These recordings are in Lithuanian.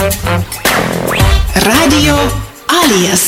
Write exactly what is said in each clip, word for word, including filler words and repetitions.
Radio Alijas.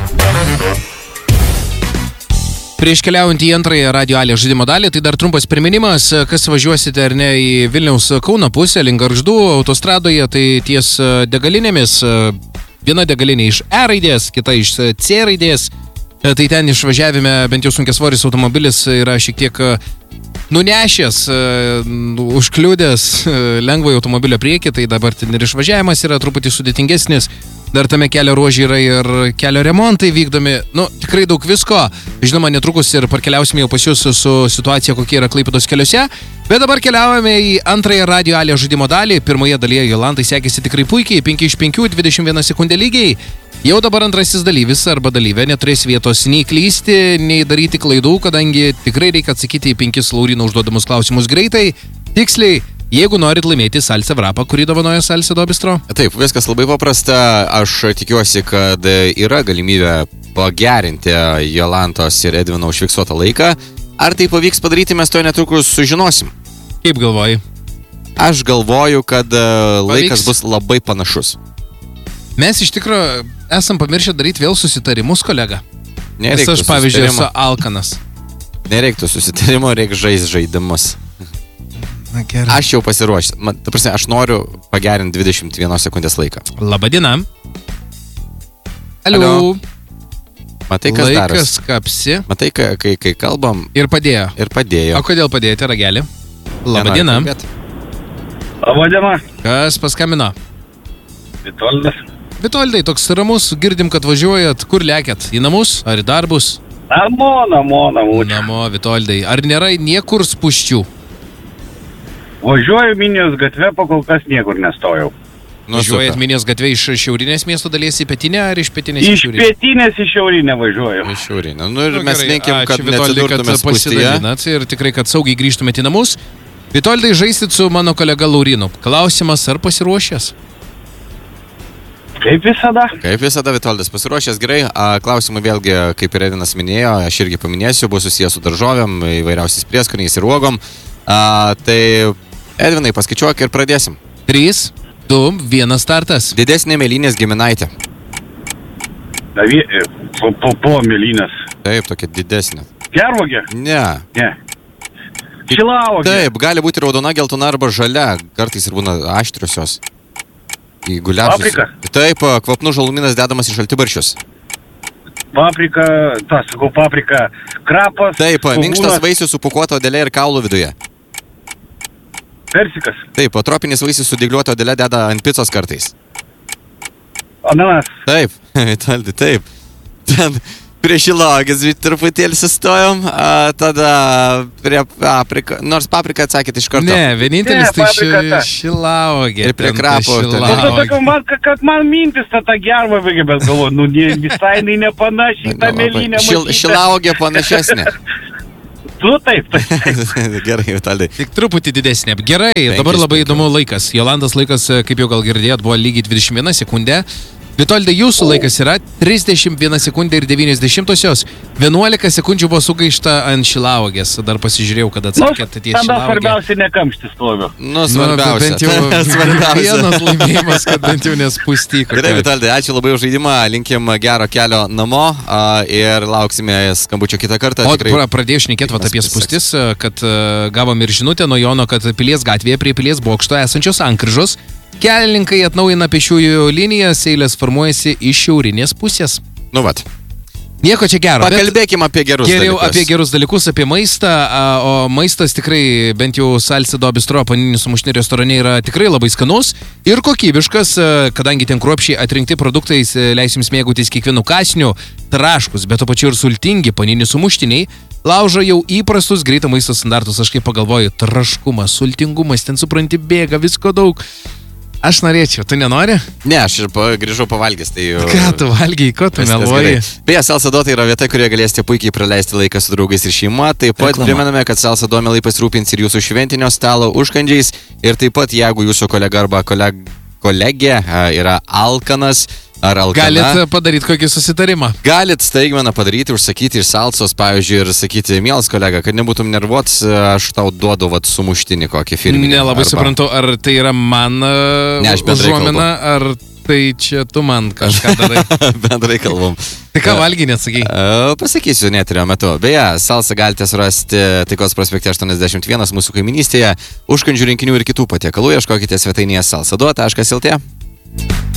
Prieš keliaujant į antrąją Radio Alijas žaidimo dalį, tai dar trumpas priminimas, kas važiuosite ar ne į Vilniaus Kauno pusę, link Gargždų autostradoje, tai ties degalinėmis, viena degalinė iš E raidės, kita iš C raidės, tai ten išvažiavime bent jau sunkiasvoris automobilis yra šiek tiek nunešęs, užkliudęs lengvai automobilio priekį, tai dabar ten ir išvažiavimas yra truputį sudėtingesnis. Dar tame kelio ruože yra ir kelio remontai vykdomi, nu, tikrai daug visko. Žinoma, netrukus ir parkeliausime jau pas jūs su situacija, kokie yra Klaipėdos keliuose. Bet dabar keliaujame į antrąją Radio Alijas žaidimo dalį. Pirmoje dalyje Jolantai sekėsi tikrai puikiai, penki iš penkių, dvidešimt viena sekundė lygiai. Jau dabar antrasis dalyvis arba dalyvė neturės vietos nei klysti, nei daryti klaidų, kadangi tikrai reikia atsakyti į penkis Laurino užduodamus klausimus greitai, tiksliai. Jeigu norit laimėti Salsa Vrapą, kurį dovanoja Salsa do Bistro? Taip, viskas labai paprasta. Aš tikiuosi, kad yra galimybė pagerinti Jolantos ir Edvino užfiksuotą laiką. Ar tai pavyks padaryti, mes to netrukus sužinosim. Kaip galvoji? Aš galvoju, kad laikas pavyks. Bus labai panašus. Mes iš tikrųjų esam pamiršę daryti vėl susitarimus, kolega. Nereiktų Nes aš, pavyzdžiui, esu alkanas. Nereiktų susitarimo, reikia žaisti žaidimus. Na, aš jau pasiruošęs. Ta prasme, aš noriu pagerinti dvidešimt vienos sekundės laiką. Labadiena. Aliu. Alio. Matai, kas Laikas daros? Laikas kapsi. Matai, kai, kai, kai kalbam. Ir padėjo. Ir padėjo. O kodėl padėjote ragelį? Labadiena. Labadiena. Kas paskambino? Vitoldas. Vitoldai, toks ramus, girdim, kad važiuojat. Kur lėkėt? Į namus? Ar į darbus? Namo, namo, namo. Namo, Vitoldai. Ar nėra niekur spūsčių? Važiuoju Minijos gatve, pakol kas niekur nestojau. Nu, Važiuojat Minijos gatve iš šiaurinės miesto dalies į pietinę ar iš pietinės iš į šiaurinę? Iš pietinės į šiaurinę važiuoju. Iš šiaurinę. Nu ir Nu, mes gerai, linkim, kad ačiū, Vitoldai, neatsidurtume kad spūstyje. pasidalinat ir tikrai, kad saugiai grįžtumėte į namus. Vitoldai, žaisit su mano kolega Laurinu. Klausimas, ar pasiruošęs? Kaip visada. Kaip visada, Vitoldas pasiruošęs gerai. Klausimai vėlgi, kaip ir Edvinas minėjo, aš irgi paminėsiu, bus susijęs su daržovėm, įvairiausiais prieskoniais ir uogom. A, tai Edvinai, paskaičiuok ir pradėsim. trys, du, vienas startas. Didesnė mėlynės giminaitė. Davie, po, po, po mėlynės. Taip, tokia didesnė. Gervogė? Ne. Ne. Šilavogė? Taip, gali būti raudona, geltona arba žalia. Kartais ir būna aštriosios. Į guliašus. Paprika? Taip, kvapnų žaluminas dedamas į šaltibarščius. Paprika, tas, sakau, paprika. Krapas. Taip, svogūnas, minkštas vaisius su pūkuota odelė ir kaulų viduje. Persikas. Taip, tropinis vaisius su dygliuota odelė deda ant picos kartais. Ananas. Taip, Vitaldai, taip. Ten prie šilauogės truputėlį sustojom, a, tada prie paprika, nors paprika atsakėte iš karto. Ne, vienintelis Ne, tai paprika ta. ši, šilaugė. Ir prie ten ta krapo, ten. Nu, tu šilaugė. sakau, man, kad, kad man mintis ta, ta gervogė, bet galvoju, nu, ne, visai jinai nepanašiai, ta mėlynė Šil, matyta. šilaugė panašesnė. Tu taip, taip. Gerai, Vitaldai. Tik truputį didesnė. Gerai, Penkis, dabar labai penkių. įdomu laikas. Jolantos laikas, kaip jau gal girdėjot, buvo lygiai dvidešimt viena sekundė. Vitoldai, jūsų laikas yra trisdešimt viena sekundė ir devynios dešimtosios. vienuolika sekundžių buvo sugaišta ant šilaugės. Dar pasižiūrėjau, kad Nu, atsakėte ties tada šilaugė. svarbiausia nekamštis stoviu. Nu, Nu, svarbiausia. bent jau vienas laimėjimas, kad bent jau nespūsti. Gerai, Vitaldai, ačiū labai už žaidimą, linkim gero kelio namo a, ir lauksime skambučio kitą kartą. O Tikrai... pra, pradėjau šnekėti vat, apie Viskas spūstis, kad uh, gavom ir žinutę nuo Jono, kad Pilies gatvėje prie Pilies bokšto esančios sankryžos kelininkai atnaujina pėsčiųjų linijas, eilės formuojasi iš šiaurinės pusės. Nu, vat. Nieko čia gero. Pakalbėkime apie gerus Geriau dalykus. apie gerus dalykus, apie maistą, a, o maistas tikrai, bent jau Salsa do Bistro paninių sumuštinių restorane yra tikrai labai skanus ir kokybiškas, a, kadangi ten kruopščiai atrinkti produktai leis jums mėgautis kiekvienu kasniu, traškus, bet to pačiu ir sultingi paninių sumuštiniai, laužo jau įprastus greito maisto standartus. Aš kaip pagalvoju, traškumas, sultingumas, ten supranti bėga, visko daug. Aš norėčiau, tu nenori? Ne, aš ir pa, grįžau pavalgęs, tai... Ką tu valgiai, ko tu meluoji? Beje, Salsa do tai yra vieta, kurioje galėsite puikiai praleisti laiką su draugais ir šeima. Taip pat Reklama. primename, kad Salsa do mielai pasirūpins ir jūsų šventinio stalo užkandžiais. Ir taip pat, jeigu jūsų kolega arba koleg, kolegė a, yra alkanas, ar alkana. Galit padaryti kokį susitarimą. Galit staigmeną padaryti, užsakyti iš salsos, pavyzdžiui, ir sakyti, mielas kolega, kad nebūtum nervuotas, aš tau duodu vat, sumuštinį kokį firminį. Nelabai arba... suprantu, ar tai yra man ne, užuomina, ar tai čia tu man kažką darai. Bendrai kalbam. Tai ką valgy, nesakai? Pasakysiu neturio metu. Beje, salsą galite surasti Taikos prospekte aštuoniasdešimt vienas mūsų kaiminystėje. Užkandžių rinkinių ir kitų patiekalų ieškokite svetainėje salsa du taškas el tė.